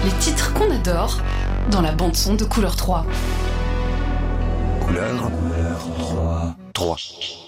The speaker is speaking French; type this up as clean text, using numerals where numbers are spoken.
Les titres qu'on adore dans la bande-son de Couleur 3. Couleur 3.